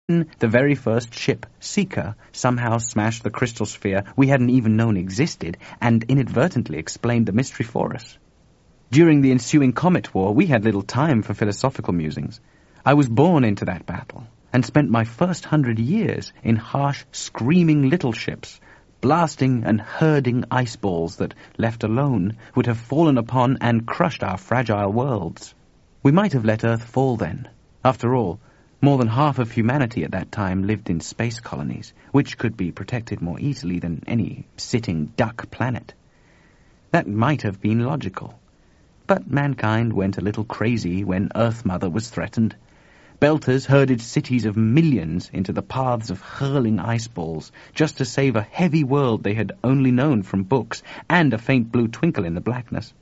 Then the very first ship, Seeker, somehow smashed the crystal sphere we hadn't even known existed and inadvertently explained the mystery for us. During the ensuing Comet War, we had little time for philosophical musings. I was born into that battle and spent my first 100 years in harsh, screaming little ships, blasting and herding ice balls that, left alone, would have fallen upon and crushed our fragile worlds. We might have let Earth fall then. After all, more than half of humanity at that time lived in space colonies, which could be protected more easily than any sitting duck planet. That might have been logical. But mankind went a little crazy when Earth Mother was threatened. Belters herded cities of millions into the paths of hurling ice balls just to save a heavy world they had only known from books and a faint blue twinkle in the blackness.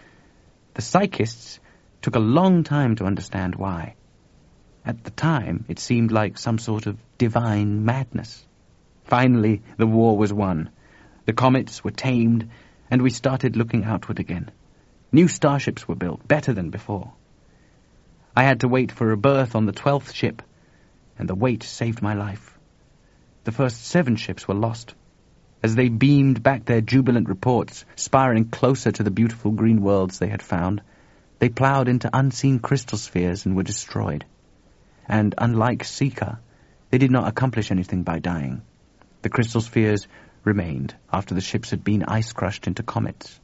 The psychists took a long time to understand why. At the time, it seemed like some sort of divine madness. Finally, the war was won. The comets were tamed, and we started looking outward again. New starships were built, better than before. I had to wait for a berth on the 12th ship, and the wait saved my life. The first 7 ships were lost. As they beamed back their jubilant reports, spiraling closer to the beautiful green worlds they had found, they ploughed into unseen crystal spheres and were destroyed. And unlike Seeker, they did not accomplish anything by dying. The crystal spheres remained after the ships had been ice-crushed into comets.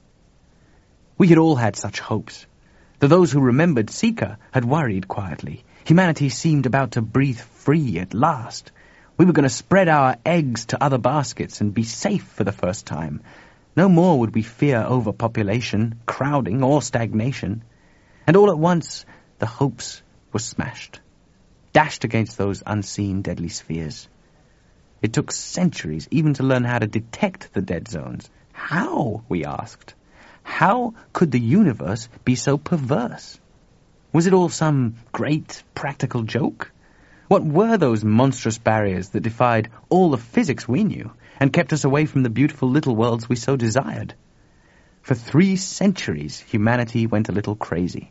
We had all had such hopes. Though those who remembered Seeker had worried quietly. Humanity seemed about to breathe free at last. We were going to spread our eggs to other baskets and be safe for the first time. No more would we fear overpopulation, crowding, or stagnation. And all at once, the hopes were smashed, dashed against those unseen deadly spheres. It took centuries even to learn how to detect the dead zones. How, we asked? How could the universe be so perverse? Was it all some great practical joke? What were those monstrous barriers that defied all the physics we knew and kept us away from the beautiful little worlds we so desired? For 3 centuries, humanity went a little crazy.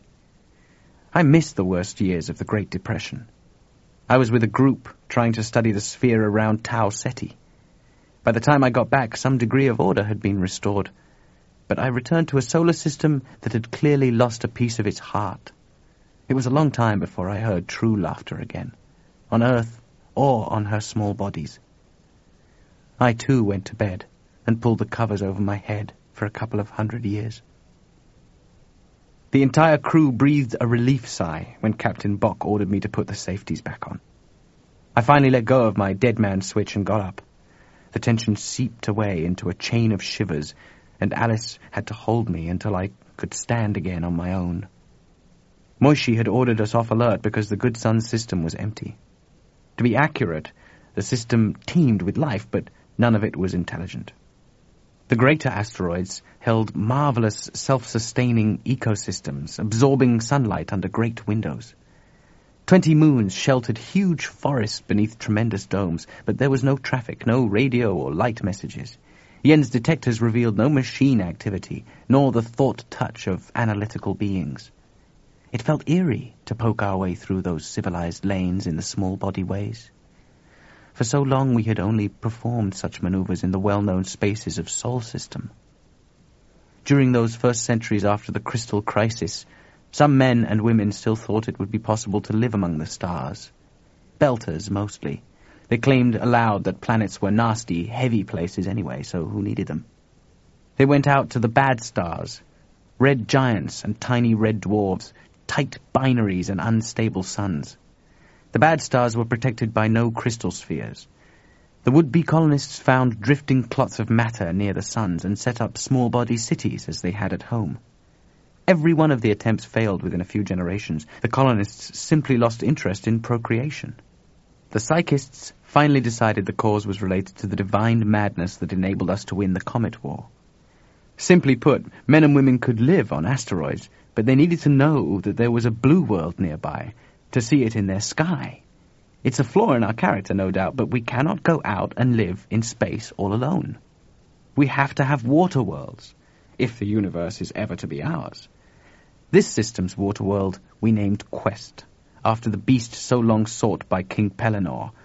I missed the worst years of the Great Depression. I was with a group trying to study the sphere around Tau Ceti. By the time I got back, some degree of order had been restored. But I returned to a solar system that had clearly lost a piece of its heart. It was a long time before I heard true laughter again, on Earth or on her small bodies. I too went to bed and pulled the covers over my head for a couple of 100 years. The entire crew breathed a relief sigh when Captain Bock ordered me to put the safeties back on. I finally let go of my dead man switch and got up. The tension seeped away into a chain of shivers, and Alice had to hold me until I could stand again on my own. Moishi had ordered us off alert because the Good Sun system was empty. To be accurate, the system teemed with life, but none of it was intelligent. The greater asteroids held marvelous self-sustaining ecosystems, absorbing sunlight under great windows. 20 moons sheltered huge forests beneath tremendous domes, but there was no traffic, no radio or light messages. Yen's detectors revealed no machine activity, nor the thought touch of analytical beings. It felt eerie to poke our way through those civilized lanes in the small-body ways. For so long we had only performed such maneuvers in the well-known spaces of Sol System. During those first centuries after the Crystal Crisis, some men and women still thought it would be possible to live among the stars. Belters, mostly. They claimed aloud that planets were nasty, heavy places anyway, so who needed them? They went out to the bad stars, red giants and tiny red dwarfs, tight binaries and unstable suns. The bad stars were protected by no crystal spheres. The would-be colonists found drifting clots of matter near the suns and set up small-body cities as they had at home. Every one of the attempts failed within a few generations. The colonists simply lost interest in procreation. The psychists finally decided the cause was related to the divine madness that enabled us to win the Comet War. Simply put, men and women could live on asteroids, but they needed to know that there was a blue world nearby, to see it in their sky. It's a flaw in our character, no doubt, but we cannot go out and live in space all alone. We have to have water worlds, if the universe is ever to be ours. This system's water world we named Quest, after the beast so long sought by King Pelennor,